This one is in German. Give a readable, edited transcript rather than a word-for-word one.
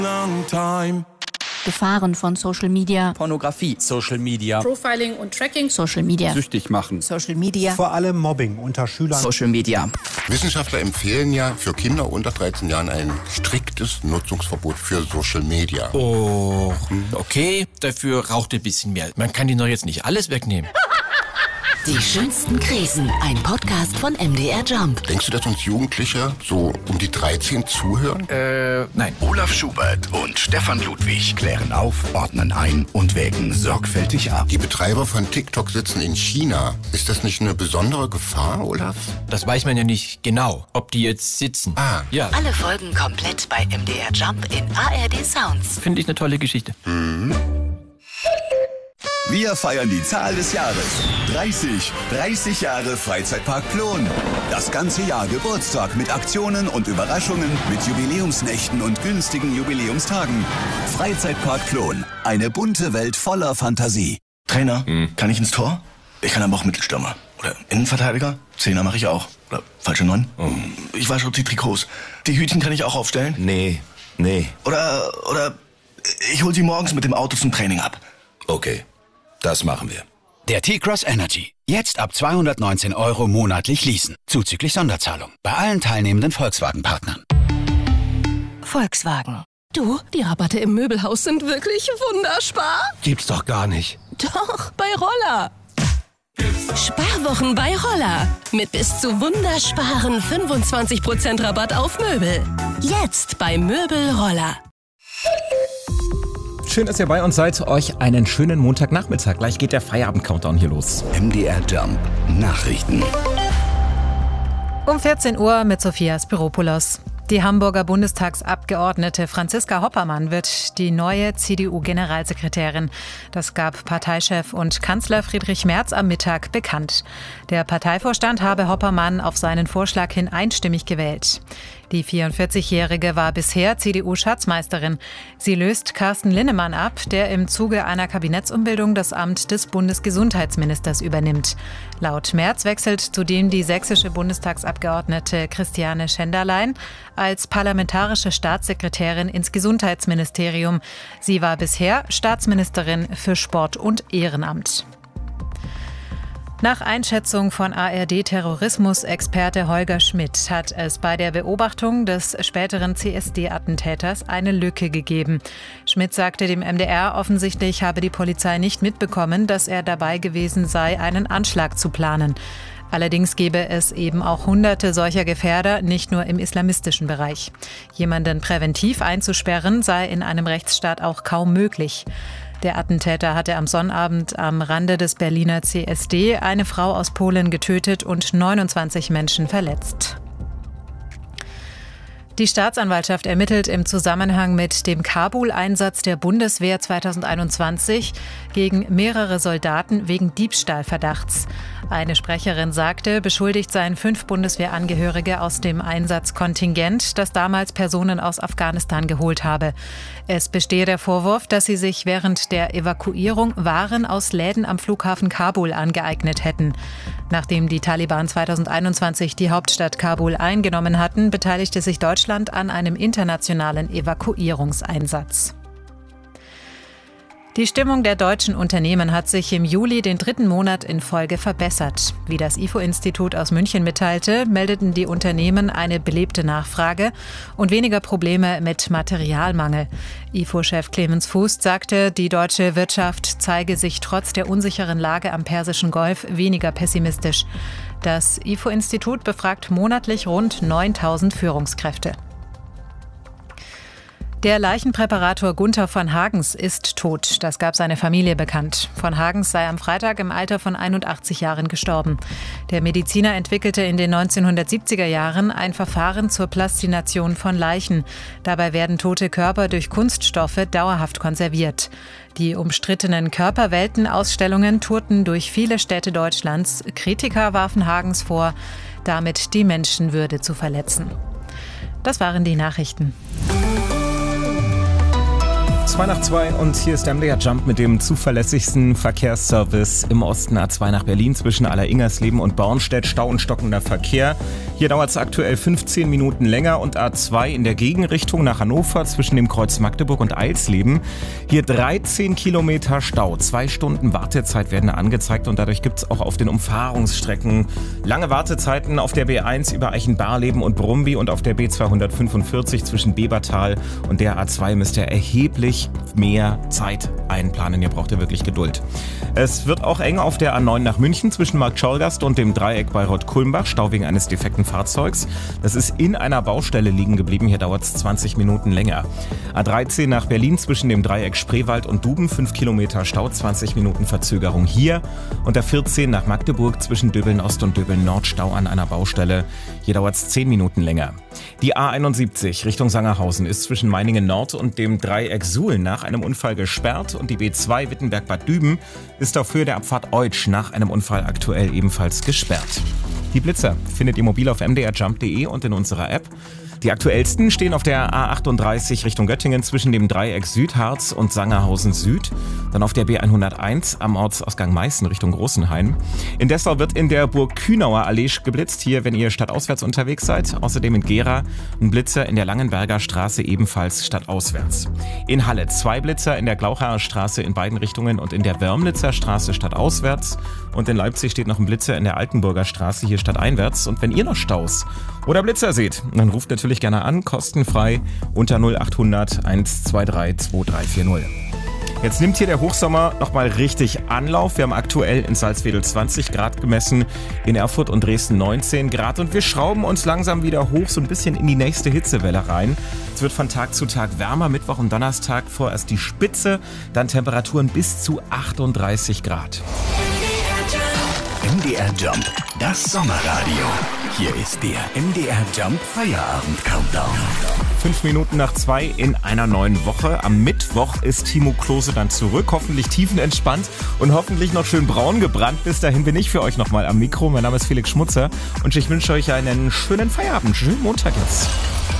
Gefahren von Social Media. Pornografie. Social Media. Profiling und Tracking. Social Media. Süchtig machen. Social Media. Vor allem Mobbing unter Schülern. Social Media. Wissenschaftler empfehlen ja für Kinder unter 13 Jahren ein striktes Nutzungsverbot für Social Media. Oh, okay, dafür raucht ein bisschen mehr. Man kann ihnen doch jetzt nicht alles wegnehmen. Die schönsten Krisen, ein Podcast von MDR Jump. Denkst du, dass uns Jugendliche so um die 13 zuhören? Nein. Olaf Schubert und Stefan Ludwig klären auf, ordnen ein und wägen sorgfältig ab. Die Betreiber von TikTok sitzen in China. Ist das nicht eine besondere Gefahr, Olaf? Das weiß man ja nicht genau, ob die jetzt sitzen. Ja. Alle Folgen komplett bei MDR Jump in ARD Sounds. Finde ich eine tolle Geschichte. Wir feiern die Zahl des Jahres. 30 Jahre Freizeitpark Plon. Das ganze Jahr Geburtstag mit Aktionen und Überraschungen, mit Jubiläumsnächten und günstigen Jubiläumstagen. Freizeitpark Plon. Eine bunte Welt voller Fantasie. Trainer, kann ich ins Tor? Ich kann aber auch Mittelstürmer. Oder Innenverteidiger? Zehner mache ich auch. Oder falsche 9? Ich wasche auch die Trikots. Die Hütchen kann ich auch aufstellen? Nee. Oder ich hol sie morgens mit dem Auto zum Training ab. Okay, das machen wir. Der T-Cross Energy. Jetzt ab 219 € monatlich leasen. Zuzüglich Sonderzahlung. Bei allen teilnehmenden Volkswagen-Partnern. Volkswagen. Du, die Rabatte im Möbelhaus sind wirklich wunderspar. Gibt's doch gar nicht. Doch, bei Roller. Sparwochen bei Roller. Mit bis zu wundersparen 25% Rabatt auf Möbel. Jetzt bei Möbel Roller. Schön, dass ihr bei uns seid. Euch einen schönen Montagnachmittag. Gleich geht der Feierabend-Countdown hier los. MDR Jump. Nachrichten. Um 14 Uhr mit Sophia Spiropoulos. Die Hamburger Bundestagsabgeordnete Franziska Hoppermann wird die neue CDU-Generalsekretärin. Das gab Parteichef und Kanzler Friedrich Merz am Mittag bekannt. Der Parteivorstand habe Hoppermann auf seinen Vorschlag hin einstimmig gewählt. Die 44-Jährige war bisher CDU-Schatzmeisterin. Sie löst Carsten Linnemann ab, der im Zuge einer Kabinettsumbildung das Amt des Bundesgesundheitsministers übernimmt. Laut Merz wechselt zudem die sächsische Bundestagsabgeordnete Christiane Schenderlein als parlamentarische Staatssekretärin ins Gesundheitsministerium. Sie war bisher Staatsministerin für Sport und Ehrenamt. Nach Einschätzung von ARD-Terrorismusexperte Holger Schmidt hat es bei der Beobachtung des späteren CSD-Attentäters eine Lücke gegeben. Schmidt sagte dem MDR, offensichtlich habe die Polizei nicht mitbekommen, dass er dabei gewesen sei, einen Anschlag zu planen. Allerdings gäbe es eben auch hunderte solcher Gefährder, nicht nur im islamistischen Bereich. Jemanden präventiv einzusperren sei in einem Rechtsstaat auch kaum möglich. Der Attentäter hatte am Sonnabend am Rande des Berliner CSD eine Frau aus Polen getötet und 29 Menschen verletzt. Die Staatsanwaltschaft ermittelt im Zusammenhang mit dem Kabul-Einsatz der Bundeswehr 2021 gegen mehrere Soldaten wegen Diebstahlverdachts. Eine Sprecherin sagte, beschuldigt seien 5 Bundeswehrangehörige aus dem Einsatzkontingent, das damals Personen aus Afghanistan geholt habe. Es bestehe der Vorwurf, dass sie sich während der Evakuierung Waren aus Läden am Flughafen Kabul angeeignet hätten. Nachdem die Taliban 2021 die Hauptstadt Kabul eingenommen hatten, beteiligte sich Deutschland an einem internationalen Evakuierungseinsatz. Die Stimmung der deutschen Unternehmen hat sich im Juli den 3. Monat in Folge verbessert. Wie das IFO-Institut aus München mitteilte, meldeten die Unternehmen eine belebte Nachfrage und weniger Probleme mit Materialmangel. IFO-Chef Clemens Fuß sagte, die deutsche Wirtschaft zeige sich trotz der unsicheren Lage am Persischen Golf weniger pessimistisch. Das IFO-Institut befragt monatlich rund 9.000 Führungskräfte. Der Leichenpräparator Gunther von Hagens ist tot. Das gab seine Familie bekannt. Von Hagens sei am Freitag im Alter von 81 Jahren gestorben. Der Mediziner entwickelte in den 1970er Jahren ein Verfahren zur Plastination von Leichen. Dabei werden tote Körper durch Kunststoffe dauerhaft konserviert. Die umstrittenen Körperwelten-Ausstellungen tourten durch viele Städte Deutschlands. Kritiker warfen Hagens vor, damit die Menschenwürde zu verletzen. Das waren die Nachrichten. 2:02 und hier ist der MDR Jump mit dem zuverlässigsten Verkehrsservice im Osten. A2 nach Berlin zwischen Allersingersleben und Bornstedt. Stau und stockender Verkehr. Hier dauert es aktuell 15 Minuten länger und A2 in der Gegenrichtung nach Hannover zwischen dem Kreuz Magdeburg und Eilsleben. Hier 13 Kilometer Stau, 2 Stunden Wartezeit werden angezeigt und dadurch gibt es auch auf den Umfahrungsstrecken lange Wartezeiten auf der B1 über Eichenbarleben und Brumby und auf der B245 zwischen Bebertal und der A2 müsst ihr erheblich mehr Zeit einplanen. Ihr braucht ja wirklich Geduld. Es wird auch eng auf der A9 nach München zwischen Marktschorgast und dem Dreieck bei Rott-Kulmbach, Stau wegen eines defekten Fahrzeugs. Das ist in einer Baustelle liegen geblieben, hier dauert es 20 Minuten länger. A13 nach Berlin zwischen dem Dreieck Spreewald und Duben, 5 Kilometer Stau, 20 Minuten Verzögerung hier. Und A14 nach Magdeburg zwischen Döbeln-Ost und Döbeln-Nord, Stau an einer Baustelle. Hier dauert es 10 Minuten länger. Die A71 Richtung Sangerhausen ist zwischen Meiningen-Nord und dem Dreieck Suhl nach einem Unfall gesperrt und die B2 Wittenberg-Bad Düben ist auf Höhe der Abfahrt Eutsch nach einem Unfall aktuell ebenfalls gesperrt. Die Blitzer findet ihr mobil auf mdrjump.de und in unserer App. Die aktuellsten stehen auf der A38 Richtung Göttingen zwischen dem Dreieck Südharz und Sangerhausen Süd. Dann auf der B101 am Ortsausgang Meißen Richtung Großenhain. In Dessau wird in der Burg-Kühnauer Allee geblitzt, hier, wenn ihr stadtauswärts unterwegs seid. Außerdem in Gera ein Blitzer in der Langenberger Straße, ebenfalls stadtauswärts. In Halle 2 Blitzer in der Glauchaer Straße in beiden Richtungen und in der Wörmlitzer Straße stadtauswärts. Und in Leipzig steht noch ein Blitzer in der Altenburger Straße, hier stadteinwärts. Und wenn ihr noch Staus oder Blitzer seht, dann ruft natürlich gerne an, kostenfrei unter 0800 123 2340. Jetzt nimmt hier der Hochsommer nochmal richtig Anlauf. Wir haben aktuell in Salzwedel 20 Grad gemessen, in Erfurt und Dresden 19 Grad und wir schrauben uns langsam wieder hoch, so ein bisschen in die nächste Hitzewelle rein. Es wird von Tag zu Tag wärmer, Mittwoch und Donnerstag vorerst die Spitze, dann Temperaturen bis zu 38 Grad. MDR Jump, das Sommerradio. Hier ist der MDR Jump Feierabend Countdown. 5 Minuten nach 2 in einer neuen Woche. Am Mittwoch ist Timo Klose dann zurück, hoffentlich tiefenentspannt und hoffentlich noch schön braun gebrannt. Bis dahin bin ich für euch nochmal am Mikro. Mein Name ist Felix Schmutzer und ich wünsche euch einen schönen Feierabend, schönen Montag jetzt.